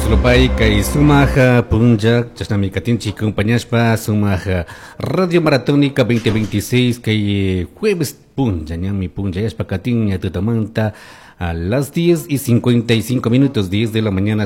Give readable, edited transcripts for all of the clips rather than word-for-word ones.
Slopay kay sumaja punjak chasnami katinchi compañashpa sumaja Radio Maratónica 2026 kay jueves punja ñami punja yashpa katin tutamanta a las 10:55, 10 de la mañana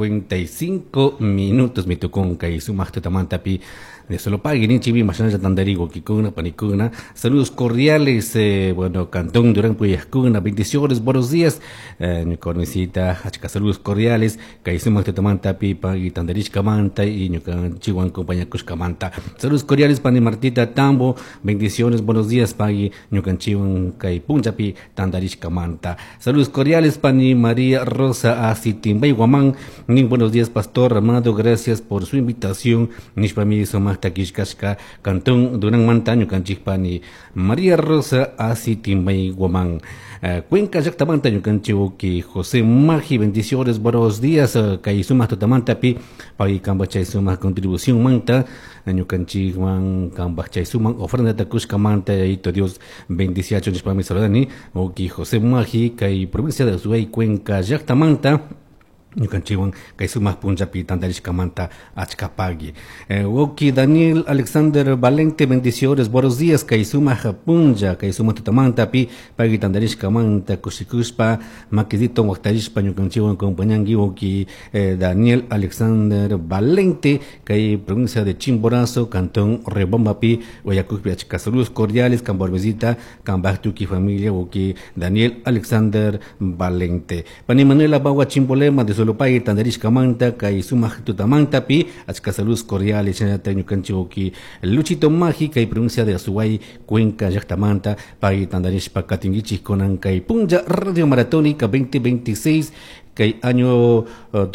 55 minutos me tocó kay sumaj tutamanta pi de Solopay ni chivi mashana tandarigo kikuna panikuna. Saludos cordiales, bueno, Cantón Durán Puyascuna, bendiciones, buenos días, mi cornecita, saludos cordiales, Kaisuma Tetamanta Pipa y Tandarish Camanta y Chihuan compañía Cuscamanta. Saludos cordiales para Martita Tambo, bendiciones, buenos días para Ñucan Chihuan Punjapi Tandarish Camanta. Saludos cordiales para María Rosa Asitimbay Guamán, buenos días, Pastor Amado, gracias por su invitación, Nishpami Soma Takishkashka, Cantón Durán Mantaño, Canchipani, María Rosa Asitimbay Guamán. Cuenca Yactamantaño, Canchibuki, José Magi, bendiciones, buenos días, Kaisuma Totamantapi, Pai Cambachaisuma, contribución Manta, Año Canchihuan, Cambachaisuma, ofrenda Takushka Manta, y Dios, bendiciones para mi Soldani, Oki José Magi, Kai provincia de Azuay, Cuenca Yactamanta. Yucanchiwan Kaisuma Punjapi Tandarish Kamanta Achkapagi. Woki Daniel Alexander Valente, bendiciones, buenos días, Kaisuma Punja, Kaisuma Tutamanta Pi, Pagi Tandarish Kamanta Kusikuspa, Makizito Waktarishpa, Yucanchiwan Compañangi, Woki Daniel Alexander Valente, Kai provincia de Chimborazo, Cantón Rebomba Pi, Guayacupi Achka, saludos cordiales, Camborbesita, Cambachtuki familia, Woki Daniel Alexander Valente. Pani Manuela Bagua Chimbolema de Solopay Tandarish Kamanta, Kaisuma Tutamanta Pi, Achka, saludos cordiales, Chanataño Canchoki, Luchito Magi, Kai provincia de Azuay, Cuenca Yactamanta, Pai Tandarish Pakatingichi Conan Kai Punja, Radio Maratónica 2026. Que año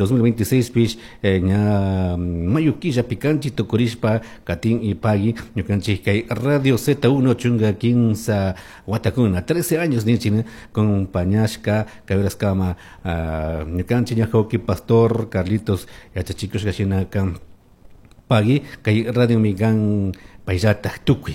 2026 pish ña mayuquilla picanchi tocorishpa katin y pagi ñucanchi kay Radio Z1 chunga 15 Guatacuna 13 años nichina con pañashka kayrascama ñucanchi ñajoki Pastor Carlitos yachachicos gashina kan pagi kay Radio Migan payata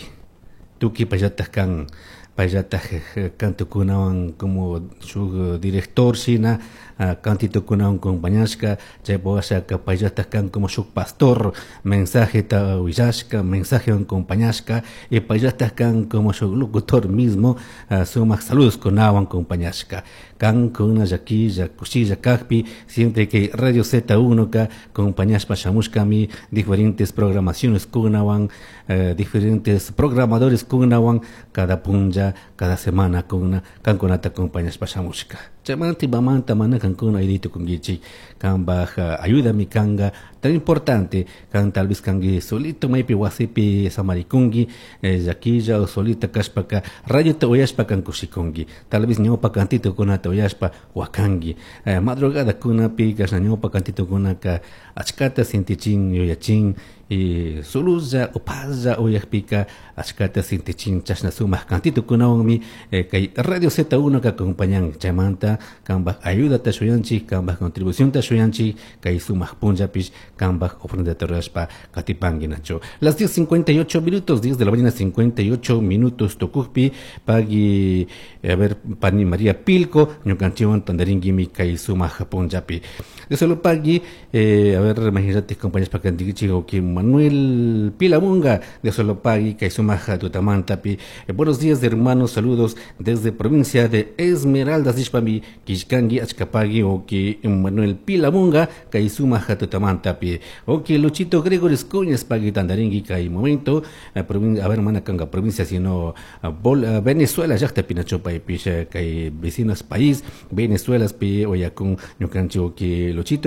tuki payata kan payata canto kunawan como su director sina cantito kunawan con pañashka chepoasha ka payata kan como su pastor mensaje ta uyashka mensaje con pañashka y payata kan como su locutor mismo suma saludos kunawan con pañashka kan kuna yakilla kushilla kakpi siempre que Radio Z1 ka con pañashpa shamushkami diferentes programaciones kunawan diferentes programadores kunawan cada punja cada semana con una canconata compañías pasamushka. Chamanti bamanta mana cancuna edito con gichi can baja ayuda mi kanga tan importante can tal vez kangi solito maipi wasipi samarikungi yakilla o solita kashpaka rayota oyashpa kan kushikungi tal vez nyopa cantito kunata oyashpa wakangi madrugada kunapi kasna nyopa cantito kunaka achkata sintichin yoyachin y soluza o paza o yakpika ashkata sintichin chasna sumah cantito kunawanmi kay Radio Z1 ka acompañan chamanta kambak ayuda tashuyanchi kambak contribución tashuyanchi kay sumah punjapish kambak ofrenda torraspa katipangi nacho. Las 10:58, 10 de la mañana 58 minutos tokupi pagi a ver pani María Pilco ñucanchiwan tandaringimi kay sumah punjapi de solo pagi a ver imagínate compañeros para cantichigo que Manuel Pilamunga de Solopay, Kaisumaja, Tutamantapi. Buenos días, hermanos, saludos desde provincia de Esmeraldas, Dishpami, Kishkangi, Achkapagi, o que Manuel Pilamunga, Kaisumaja, Tutamantapi. O que Luchito Gregoris Cuñas, Pagi Tandaringi, Kai momento, a ver, Manacanga, provincia, sino Venezuela, Yachta Pinachopa, y Pisha, Kai vecinos país, Venezuela, Pi, Oyacun, Ñucancho, que Luchito